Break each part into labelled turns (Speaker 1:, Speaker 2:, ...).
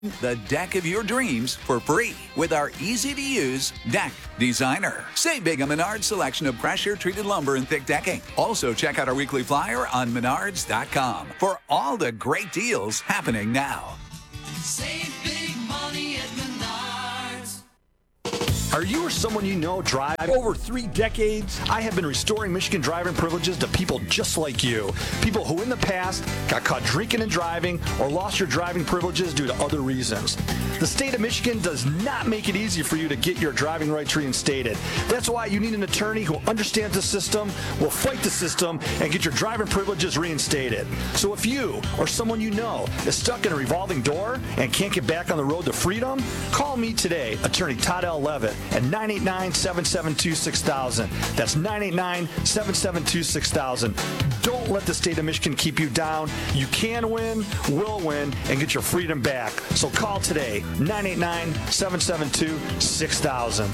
Speaker 1: The deck of your dreams for free with our easy-to-use Deck Designer. Save big on Menards' selection of pressure-treated lumber and thick decking. Also, check out our weekly flyer on Menards.com for all the great deals happening now.
Speaker 2: Save big money at Menards.
Speaker 3: Are you or someone you know drive over 3 decades? I have been restoring Michigan driving privileges to people just like you. People who in the past got caught drinking and driving or lost your driving privileges due to other reasons. The state of Michigan does not make it easy for you to get your driving rights reinstated. That's why you need an attorney who understands the system, will fight the system, and get your driving privileges reinstated. So if you or someone you know is stuck in a revolving door and can't get back on the road to freedom, call me today, Attorney Todd L. Levitt, at 989-772-6000. That's 989-772-6000. Don't let the state of Michigan keep you down. You can win, will win, and get your freedom back. So call today, 989-772-6000.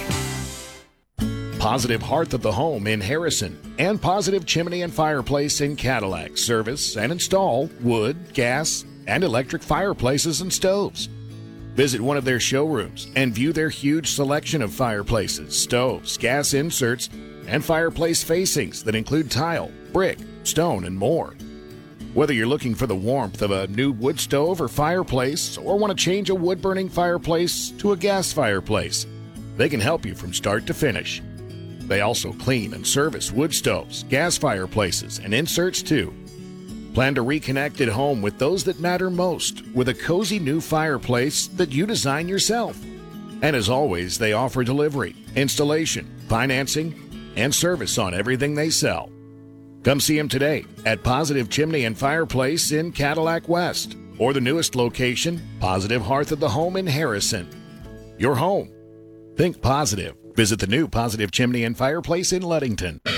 Speaker 4: Positive Hearth of the Home in Harrison and Positive Chimney and Fireplace in Cadillac. Service and install wood, gas, and electric fireplaces and stoves. Visit one of their showrooms and view their huge selection of fireplaces, stoves, gas inserts, and fireplace facings that include tile, brick, stone, and more. Whether you're looking for the warmth of a new wood stove or fireplace or want to change a wood-burning fireplace to a gas fireplace, they can help you from start to finish. They also clean and service wood stoves, gas fireplaces, and inserts too. Plan to reconnect at home with those that matter most with a cozy new fireplace that you design yourself. And as always, they offer delivery, installation, financing, and service on everything they sell. Come see them today at Positive Chimney and Fireplace in Cadillac West or the newest location, Positive Hearth of the Home in Harrison. Your home. Think positive. Visit the new Positive Chimney and Fireplace in Ludington.